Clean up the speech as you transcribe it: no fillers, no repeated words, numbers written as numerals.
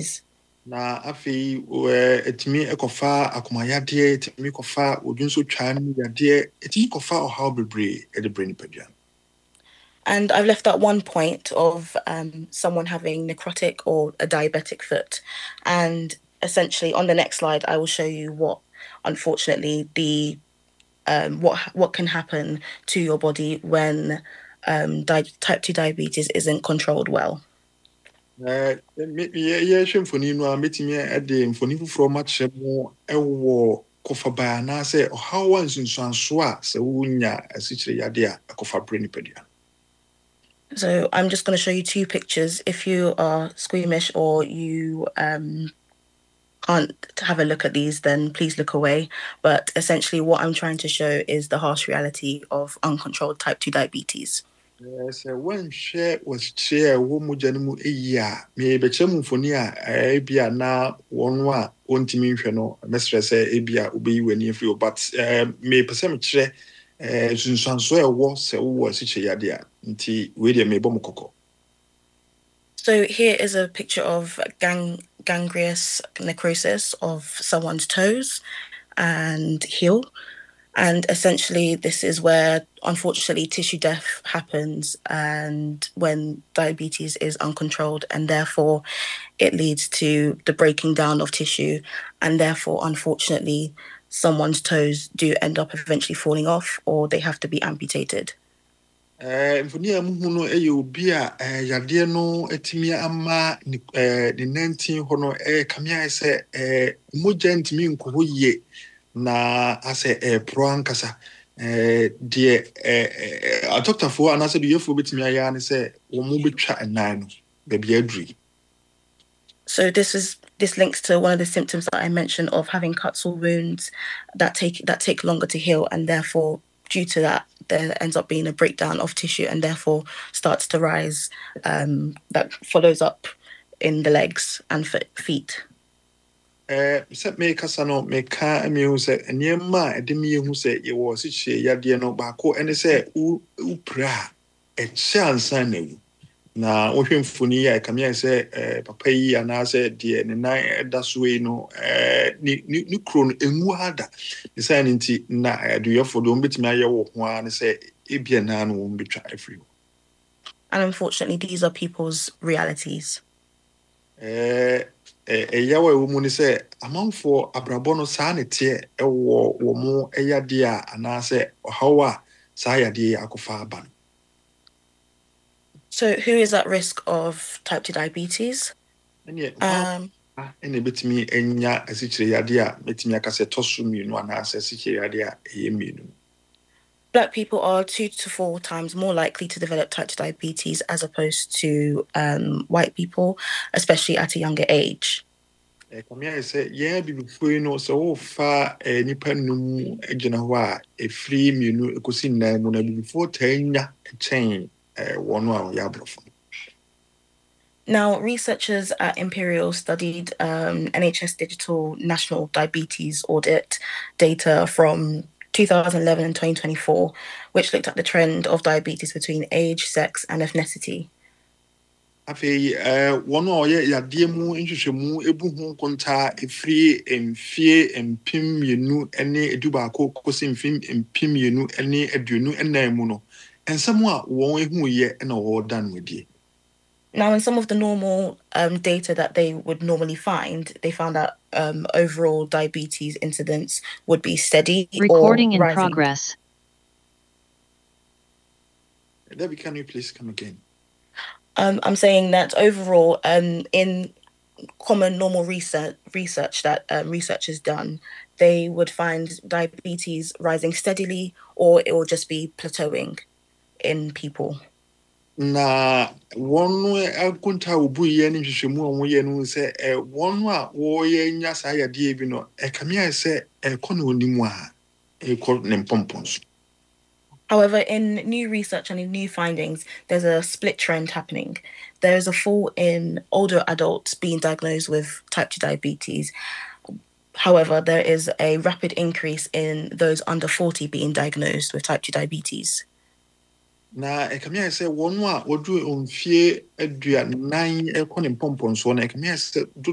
Na afi etimi ekofa akomayade etimi kofa odunso twan yade etimi kofa ohaw bebre e de brain padua. And I've left out one point of someone having necrotic or a diabetic foot. And essentially, on the next slide, I will show you what, unfortunately, what can happen to your body when type 2 diabetes isn't controlled well. Yeah, mfoni no a metimi de mfoni foforo ma kire mo ewo kofa ba na se ohaw ansunsuanso a se wonya asikyire yade a kofa brain padua. So I'm just going to show you two pictures. If you are squeamish or you can't have a look at these, then please look away. But essentially what I'm trying to show is the harsh reality of uncontrolled type 2 diabetes. Yes, when share was share wo janimu eya me be chemu mfoni a bia na wonu a ontimi nhwe no mesre se ebia obeyi wani afri but me pese me kire sunsanso ewo se wo asiche yade a nti we de me bom kokko. So here is a picture of gangrenous necrosis of someone's toes and heel. And essentially, this is where, unfortunately, tissue death happens and when diabetes is uncontrolled, and therefore it leads to the breaking down of tissue. And therefore, unfortunately, someone's toes do end up eventually falling off or they have to be amputated. Mfoni amuhu no obi a yade no etimi ama ni nantin ho no kamia se moja ntimi nkoho ye na ase pro ankasa de a doctor for anase de yefo betimi aya ne se wo mu betwa enan no be bia aduri. So this links to one of the symptoms that I mentioned of having cuts or wounds that take longer to heal, and therefore due to that there ends up being a breakdown of tissue and therefore starts to rise that follows up in the legs and feet. Se me kasa no me ka me hu se enema e de me hu se ye wo se hye yade no ba ko ene se u pra e chance na wu na wo hwe mfoni ya kamia se papa yi ana se de ne nan da so yi no ni kro no enwu ada ne sai nti na aduyefo do mbetimi aye wo ho an se ebia na no wo mbetwa afri. And unfortunately these are people's realities. Yawa wo mu ni se amanfo abrabo no saa ne te wo mo yade a anase ohawa saa yade akofa aba. So who is at risk of type 2 diabetes? Ene betimi enya asikyire yade a betimi akase toso mienu anase asikyire yade a mienu. Black people are 2 to 4 times more likely to develop type 2 diabetes as opposed to white people, especially at a younger age. Kamia say yeah before no so fa nipa num agina ho a efri mienu ekosi nan mu na before tanya chain one a ya brofo. Now, researchers at Imperial studied NHS Digital National Diabetes Audit data from 2011 and 2024, which looked at the trend of diabetes between age, sex, and ethnicity. Afi one oye yade mu nhwehwemu ebu hu konta efri emfie empim mienu ene edubaako kosi empim mienu ene aduonu enan mu no ensam a won ehu ye na wo dan wedie. Now, in some of the normal data that they would normally find, they found that overall diabetes incidence would be steady. Recording or in rising. progress. Debbie, can you please come again? I'm saying that overall, in common normal research that researchers done, they would find diabetes rising steadily, or it will just be plateauing in people. Na one akunta obu ye ni hwehwemu a ye no se one a wo ye nya sa yade bi no kamia se kono onimu a ko ne mpompons. However, in new research and in new findings, there's a split trend happening. There is a fall in older adults being diagnosed with type 2 diabetes. However, there is a rapid increase in those under 40 being diagnosed with type 2 diabetes. Na kamia se one a wodu onfie aduanan ko ne mpompons so na kamia se